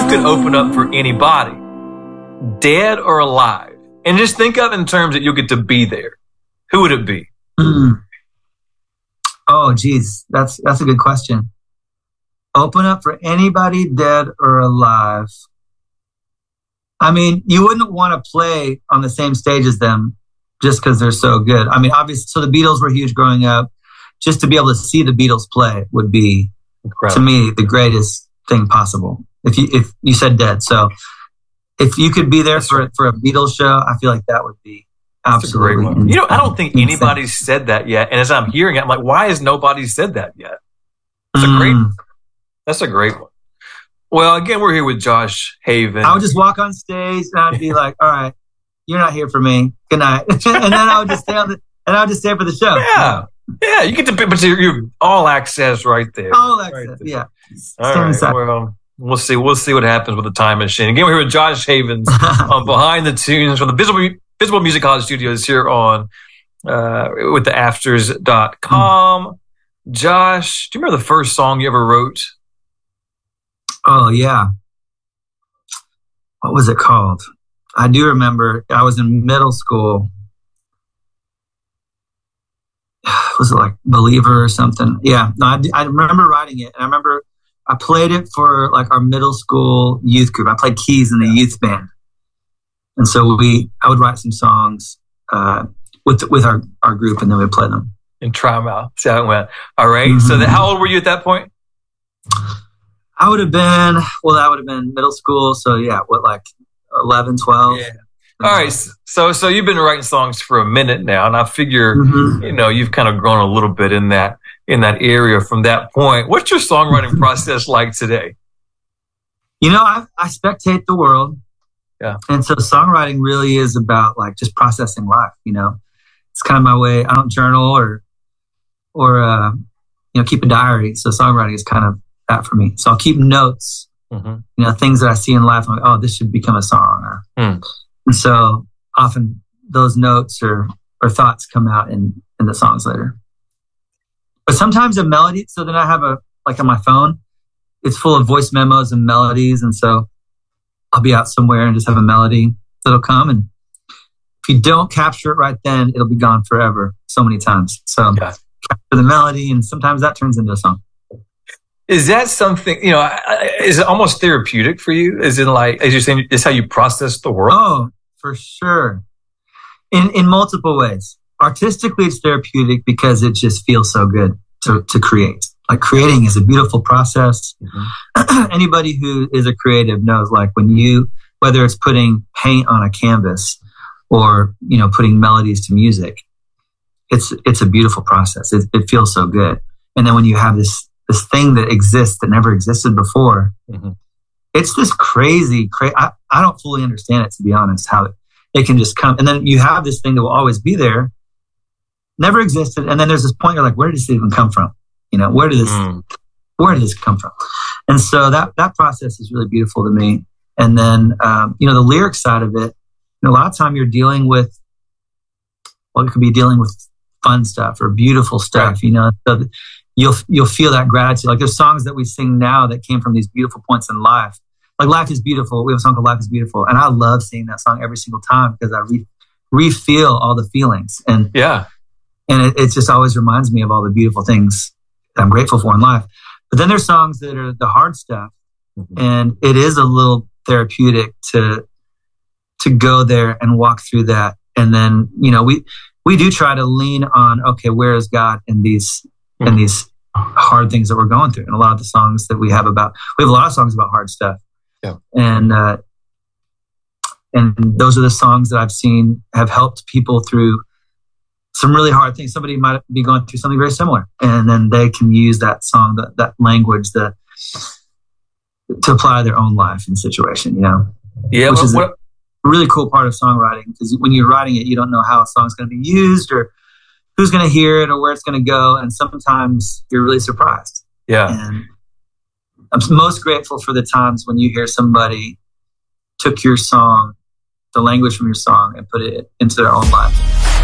could open up for anybody, dead or alive, and just think of it in terms that you'll get to be there, who would it be? Oh, geez. That's a good question. Open up for anybody, dead or alive. I mean, you wouldn't want to play on the same stage as them just because they're so good. I mean, obviously, so the Beatles were huge growing up. Just to be able to see the Beatles play would be, incredible. To me, the greatest thing possible. If you said dead. So if you could be there for a Beatles show, I feel like that would be absolutely. That's a great one. You know, I don't think anybody's said that yet. And as I'm hearing it, I'm like, why has nobody said that yet? That's a great one. Well, again, we're here with Josh Haven. I would just walk on stage and I'd be like, all right, you're not here for me. Good night. And then I would just stay for the show. Yeah. Yeah, you get to but you're all access right there. All access, right there. Yeah. All right. Well, we'll see what happens with the time machine. Again, we're here with Josh Havens on Behind the Tunes from the Visible Music College Studios here on with the afters.com. Josh, do you remember the first song you ever wrote? Oh, yeah. What was it called? I do remember. I was in middle school. Was it like Believer or something? Yeah. No, I remember writing it. And I remember I played it for like our middle school youth group. I played keys in the youth band. And so I would write some songs with our group, and then we'd play them. And try them out. See how it went. All right. Mm-hmm. So how old were you at that point? I would have been middle school. So yeah, like 11, 12. Yeah. All right. So you've been writing songs for a minute now, and I figure, you've kind of grown a little bit in that area from that point. What's your songwriting process like today? You know, I spectate the world. Yeah. And so songwriting really is about like just processing life, you know. It's kind of my way. I don't journal or keep a diary. So songwriting is kind of that for me. So I'll keep notes, things that I see in life. I'm like, oh, this should become a song. And so often those notes or thoughts come out in the songs later. But sometimes a melody. So then I have on my phone, it's full of voice memos and melodies. And so I'll be out somewhere and just have a melody that'll come. And if you don't capture it right then, it'll be gone forever so many times. So capture the melody, and sometimes that turns into a song. Is that something, is it almost therapeutic for you? Is it like, as you're saying, is how you process the world? Oh, for sure. In multiple ways. Artistically, it's therapeutic because it just feels so good to create. Like creating is a beautiful process. Anybody who is a creative knows, like whether it's putting paint on a canvas or, putting melodies to music, it's a beautiful process. It feels so good. And then when you have this thing that exists that never existed before, it's this crazy. I don't fully understand it, to be honest, how it can just come. And then you have this thing that will always be there, never existed. And then there's this point you're like, where did this even come from? Where did this come from? And so that process is really beautiful to me. And then, the lyric side of it, a lot of time you're dealing with, it could be dealing with fun stuff or beautiful stuff, so you'll feel that gratitude. Like there's songs that we sing now that came from these beautiful points in life. Like Life is Beautiful. We have a song called Life is Beautiful. And I love singing that song every single time because I re-feel all the feelings. And it just always reminds me of all the beautiful things that I'm grateful for in life. But then there's songs that are the hard stuff. And it is a little therapeutic to go there and walk through that. And then, we do try to lean on, okay, where is God in these hard things that we're going through? And a lot of the songs that we have a lot of songs about hard stuff. Yeah. And those are the songs that I've seen have helped people through some really hard things. Somebody might be going through something very similar, and then they can use that song, that language, to apply their own life and situation, Yeah. Which is a really cool part of songwriting, because when you're writing it, you don't know how a song's going to be used or who's going to hear it or where it's going to go. And sometimes you're really surprised. Yeah. And I'm most grateful for the times when you hear somebody took your song, the language from your song, and put it into their own life.